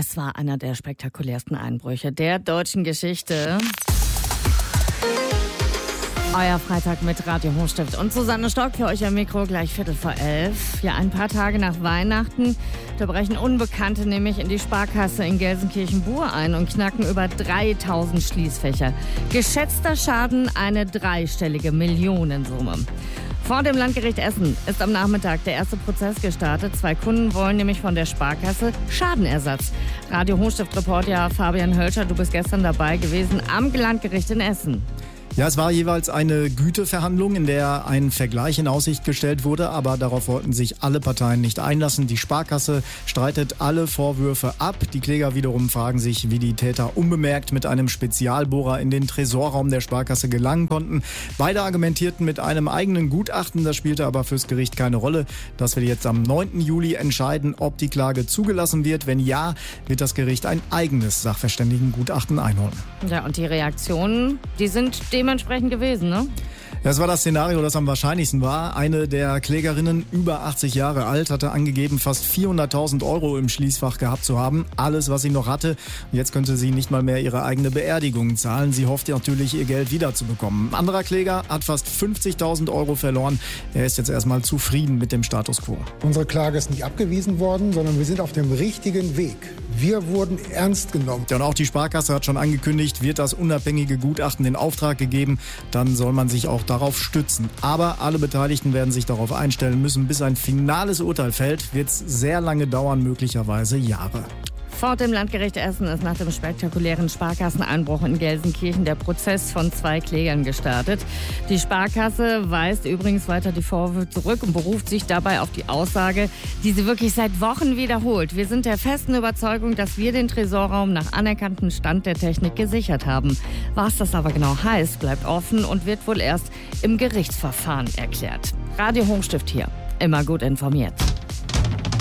Das war einer der spektakulärsten Einbrüche der deutschen Geschichte. Euer Freitag mit Radio Hochstift und Susanne Stock für euch am Mikro, gleich 11:15. Ja, ein paar Tage nach Weihnachten, da brechen Unbekannte nämlich in die Sparkasse in Gelsenkirchen-Buhr ein und knacken über 3000 Schließfächer. Geschätzter Schaden eine dreistellige Millionensumme. Vor dem Landgericht Essen ist am Nachmittag der erste Prozess gestartet. 2 Kunden wollen nämlich von der Sparkasse Schadenersatz. Radio Hochstift-Reporter Fabian Hölscher, du bist gestern dabei gewesen am Landgericht in Essen. Ja, es war jeweils eine Güteverhandlung, in der ein Vergleich in Aussicht gestellt wurde, aber darauf wollten sich alle Parteien nicht einlassen. Die Sparkasse streitet alle Vorwürfe ab. Die Kläger wiederum fragen sich, wie die Täter unbemerkt mit einem Spezialbohrer in den Tresorraum der Sparkasse gelangen konnten. Beide argumentierten mit einem eigenen Gutachten, das spielte aber fürs Gericht keine Rolle. Das wird jetzt am 9. Juli entscheiden, ob die Klage zugelassen wird. Wenn ja, wird das Gericht ein eigenes Sachverständigengutachten einholen. Ja, und die Reaktionen, die sind dementsprechend gewesen, ne? Das war das Szenario, das am wahrscheinlichsten war. Eine der Klägerinnen, über 80 Jahre alt, hatte angegeben, fast 400.000 € im Schließfach gehabt zu haben. Alles, was sie noch hatte. Und jetzt könnte sie nicht mal mehr ihre eigene Beerdigung zahlen. Sie hofft natürlich, ihr Geld wiederzubekommen. Ein anderer Kläger hat fast 50.000 € verloren. Er ist jetzt erstmal zufrieden mit dem Status quo. Unsere Klage ist nicht abgewiesen worden, sondern wir sind auf dem richtigen Weg. Wir wurden ernst genommen. Ja, und auch die Sparkasse hat schon angekündigt, wird das unabhängige Gutachten in Auftrag gegeben. Dann soll man sich auch darauf stützen. Aber alle Beteiligten werden sich darauf einstellen müssen. Bis ein finales Urteil fällt, wird es sehr lange dauern, möglicherweise Jahre. Vor dem Landgericht Essen ist nach dem spektakulären Sparkasseneinbruch in Gelsenkirchen der Prozess von 2 Klägern gestartet. Die Sparkasse weist übrigens weiter die Vorwürfe zurück und beruft sich dabei auf die Aussage, die sie wirklich seit Wochen wiederholt. Wir sind der festen Überzeugung, dass wir den Tresorraum nach anerkanntem Stand der Technik gesichert haben. Was das aber genau heißt, bleibt offen und wird wohl erst im Gerichtsverfahren erklärt. Radio Hochstift hier, immer gut informiert.